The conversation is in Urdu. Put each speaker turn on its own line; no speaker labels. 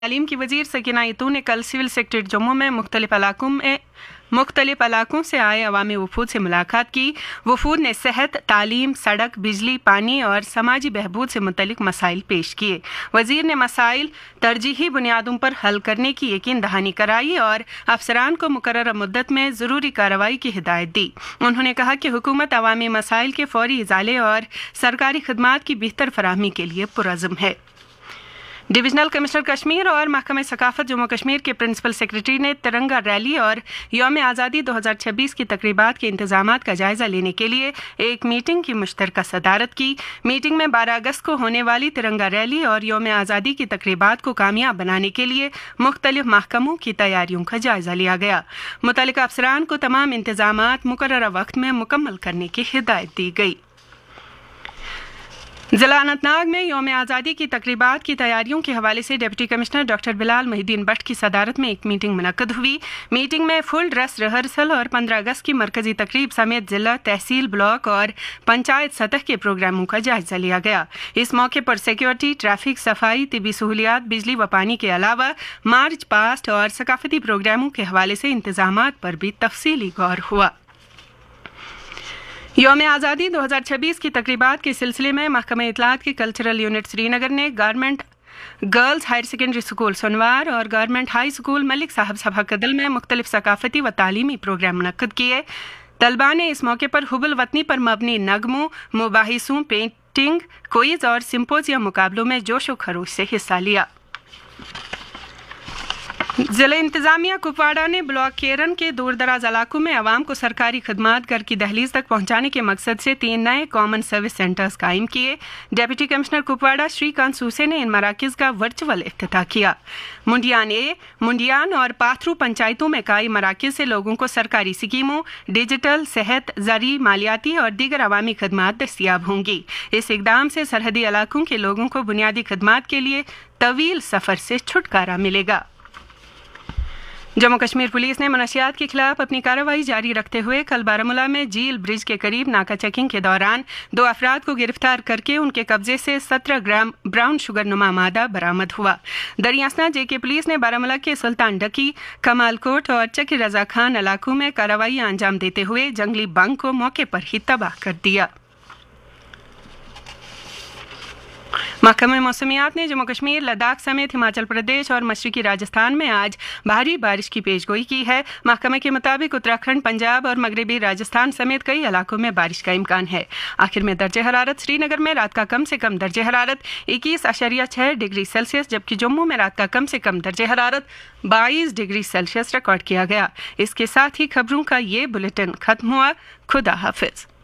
تعلیم کی وزیر سکینہ ایتو نے کل سول سیکٹریٹ جموں میں مختلف علاقوں سے آئے عوامی وفود سے ملاقات کی۔ وفود نے صحت، تعلیم، سڑک، بجلی، پانی اور سماجی بہبود سے متعلق مسائل پیش کیے۔ وزیر نے مسائل ترجیحی بنیادوں پر حل کرنے کی یقین دہانی کرائی اور افسران کو مقررہ مدت میں ضروری کارروائی کی ہدایت دی۔ انہوں نے کہا کہ حکومت عوامی مسائل کے فوری ازالے اور سرکاری خدمات کی بہتر فراہمی کے لیے پرعزم ہے۔ ڈویژنل کمشنر کشمیر اور محکمہ ثقافت جموں کشمیر کے پرنسپل سیکرٹری نے ترنگا ریلی اور یوم آزادی 2026 کی تقریبات کے انتظامات کا جائزہ لینے کے لیے ایک میٹنگ کی مشترکہ صدارت کی۔ میٹنگ میں 12 اگست کو ہونے والی ترنگا ریلی اور یوم آزادی کی تقریبات کو کامیاب بنانے کے لیے مختلف محکموں کی تیاریوں کا جائزہ لیا گیا۔ متعلقہ افسران کو تمام انتظامات مقررہ وقت میں مکمل کرنے کی ہدایت دی گئی۔ ضلع اننت ناگ میں یوم آزادی کی تقریبات کی تیاریوں کے حوالے سے deputy commissioner doctor Bilal Mohi Uddin but کی صدارت میں ایک میٹنگ منعقد ہوئی۔ میٹنگ میں فل ڈریس ریہرسل اور 15 اگست کی مرکزی تقریب سمیت ضلع، تحصیل، بلاک اور پنچایت سطح کے پروگراموں کا جائزہ لیا گیا۔ اس موقع پر سیکیورٹی، ٹریفک، صفائی، طبی سہولیات، بجلی و پانی کے علاوہ مارچ پاسٹ اور ثقافتی پروگراموں کے حوالے سے انتظامات پر بھی تفصیلی غور ہوا۔ یوم آزادی 2026 کی تقریبات کے سلسلے میں محکمہ اطلاعات کی کلچرل یونٹ سری نگر نے government girls higher secondary school سنوار اور گورنمنٹ ہائی سکول ملک صاحب سبھا کدل میں مختلف ثقافتی و تعلیمی پروگرام منعقد کیے۔ طلباء نے اس موقع پر حب الوطنی پر مبنی نغموں، مباحثوں، پینٹنگ، کوئز اور سمپوزیم مقابلوں میں جوش و خروش سے حصہ لیا۔ ضلع انتظامیہ کپواڑہ نے بلاک کیرن کے دور دراز علاقوں میں عوام کو سرکاری خدمات گھر کی دہلیز تک پہنچانے کے مقصد سے 3 نئے کامن سروس سینٹرز قائم کیے۔ ڈپٹی کمشنر کپواڑہ شری کانت سوسے نے ان مراکز کا ورچوئل افتتاح کیا۔ منڈیان اور پاتھرو پنچایتوں میں قائم مراکز سے لوگوں کو سرکاری اسکیموں، ڈیجیٹل، صحت، زرعی، مالیاتی اور دیگر عوامی خدمات دستیاب ہوں گی۔ اس اقدام سے سرحدی علاقوں کے لوگوں کو بنیادی خدمات کے لیے طویل سفر سے چھٹکارا ملے گا۔ جموں کشمیر پولیس نے منشیات کے خلاف اپنی کارروائی جاری رکھتے ہوئے کل بارامولہ میں جھیل برج کے قریب ناکہ چیکنگ کے دوران 2 افراد کو گرفتار کر کے ان کے قبضے سے 17 گرام براؤن شوگر نما مادہ برآمد ہوا۔ دریاسنا جے کے پولیس نے بارامولہ کے سلطان ڈکی، کمال کوٹ اور چکی رضا خان علاقوں میں کارروائی انجام دیتے ہوئے جنگلی بنگ کو موقع پر ہی تباہ کر دیا۔ محکمہ موسمیات نے جموں کشمیر، لداخ سمیت ہماچل پردیش اور مشرقی راجستھان میں آج بھاری بارش کی پیشگوئی کی ہے۔ محکمہ کے مطابق اتراکھنڈ، پنجاب اور مغربی راجستھان سمیت کئی علاقوں میں بارش کا امکان ہے۔ آخر میں درجہ حرارت سری نگر میں رات کا کم سے کم درجہ حرارت 21.6 ڈگری سیلسیس جبکہ جموں میں رات کا کم سے کم درجہ حرارت 22 ڈگری سیلسیس ریکارڈ کیا گیا۔ اس کے ساتھ ہی خبروں کا یہ بلیٹن ختم ہوا۔ خدا حافظ۔